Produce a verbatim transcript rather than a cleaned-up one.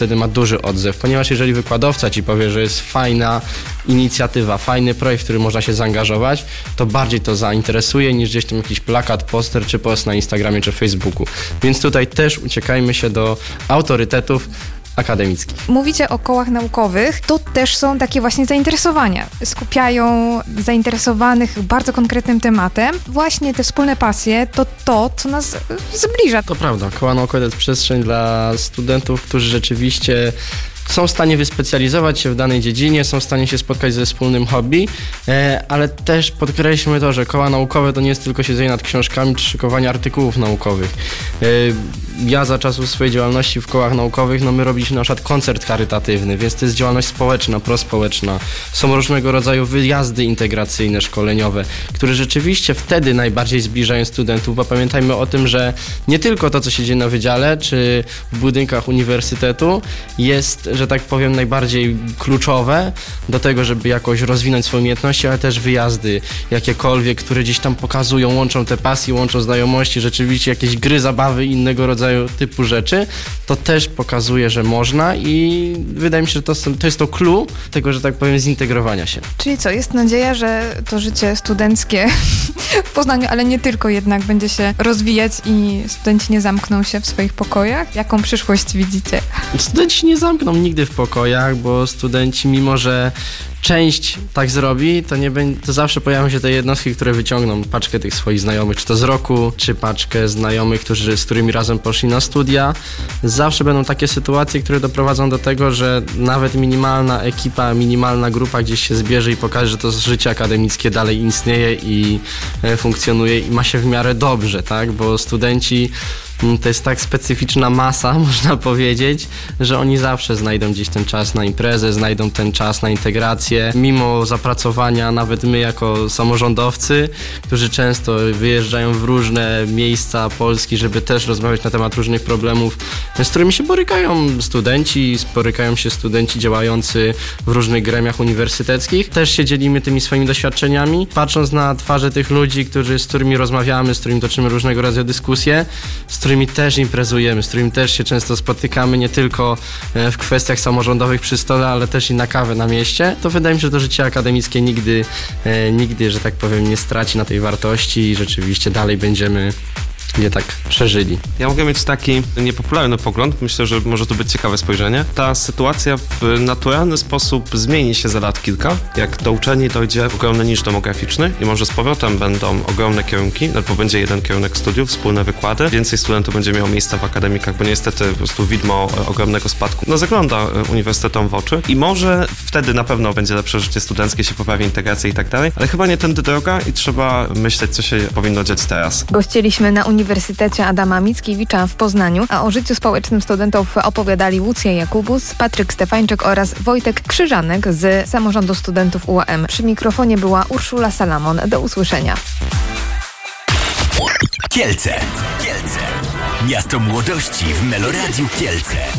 Wtedy ma duży odzew, ponieważ jeżeli wykładowca ci powie, że jest fajna inicjatywa, fajny projekt, w który można się zaangażować, to bardziej to zainteresuje niż gdzieś tam jakiś plakat, poster czy post na Instagramie czy Facebooku. Więc tutaj też uciekajmy się do autorytetów akademickich. Mówicie o kołach naukowych, to też są takie właśnie zainteresowania. Skupiają zainteresowanych bardzo konkretnym tematem. Właśnie te wspólne pasje to to, co nas zbliża. To prawda, koła naukowe to jest przestrzeń dla studentów, którzy rzeczywiście są w stanie wyspecjalizować się w danej dziedzinie, są w stanie się spotkać ze wspólnym hobby, e, ale też podkreślmy to, że koła naukowe to nie jest tylko siedzenie nad książkami czy szykowanie artykułów naukowych. E, ja za czasów swojej działalności w kołach naukowych, no my robiliśmy na przykład koncert charytatywny, więc to jest działalność społeczna, prospołeczna. Są różnego rodzaju wyjazdy integracyjne, szkoleniowe, które rzeczywiście wtedy najbardziej zbliżają studentów, bo pamiętajmy o tym, że nie tylko to, co się dzieje na wydziale czy w budynkach uniwersytetu jest, że tak powiem, najbardziej kluczowe do tego, żeby jakoś rozwinąć swoje umiejętności, ale też wyjazdy jakiekolwiek, które gdzieś tam pokazują, łączą te pasje, łączą znajomości, rzeczywiście jakieś gry, zabawy i innego rodzaju typu rzeczy, to też pokazuje, że można i wydaje mi się, że to, to jest to clue tego, że tak powiem, zintegrowania się. Czyli co, jest nadzieja, że to życie studenckie w Poznaniu, ale nie tylko jednak, będzie się rozwijać i studenci nie zamkną się w swoich pokojach? Jaką przyszłość widzicie? Studenci nie zamkną nigdy w pokojach, bo studenci, mimo że część tak zrobi, to, nie będzie, to zawsze pojawią się te jednostki, które wyciągną paczkę tych swoich znajomych, czy to z roku, czy paczkę znajomych, którzy, z którymi razem poszli na studia. Zawsze będą takie sytuacje, które doprowadzą do tego, że nawet minimalna ekipa, minimalna grupa gdzieś się zbierze i pokaże, że to życie akademickie dalej istnieje i e, funkcjonuje i ma się w miarę dobrze, tak? Bo studenci to jest tak specyficzna masa, można powiedzieć, że oni zawsze znajdą gdzieś ten czas na imprezę, znajdą ten czas na integrację. Mimo zapracowania, nawet my jako samorządowcy, którzy często wyjeżdżają w różne miejsca Polski, żeby też rozmawiać na temat różnych problemów, z którymi się borykają studenci, borykają się studenci działający w różnych gremiach uniwersyteckich. Też się dzielimy tymi swoimi doświadczeniami. Patrząc na twarze tych ludzi, którzy, z którymi rozmawiamy, z którymi toczymy różnego rodzaju dyskusje, z którymi też imprezujemy, z którymi też się często spotykamy, nie tylko w kwestiach samorządowych przy stole, ale też i na kawę na mieście, to wydaje mi się, że to życie akademickie nigdy, nigdy, że tak powiem, nie straci na tej wartości i rzeczywiście dalej będziemy je tak przeżyli. Ja mogę mieć taki niepopularny pogląd, myślę, że może to być ciekawe spojrzenie. Ta sytuacja w naturalny sposób zmieni się za lat kilka. Jak do uczelni dojdzie ogromny nisz demograficzny i może z powrotem będą ogromne kierunki, albo będzie jeden kierunek studiów, wspólne wykłady, więcej studentów będzie miało miejsca w akademikach, bo niestety po prostu widmo ogromnego spadku no, zagląda uniwersytetom w oczy i może wtedy na pewno będzie lepsze życie studenckie, się poprawi integracja i tak dalej, ale chyba nie tędy droga i trzeba myśleć, co się powinno dziać teraz. Gościliśmy na Uniwersytecie Adama Mickiewicza w Poznaniu, a o życiu społecznym studentów opowiadali Łucja Jakubus, Patryk Stefańczyk oraz Wojtek Krzyżanek z Samorządu Studentów U A M. Przy mikrofonie była Urszula Salamon. Do usłyszenia. Kielce. Kielce. Miasto młodości w Meloradiu Kielce.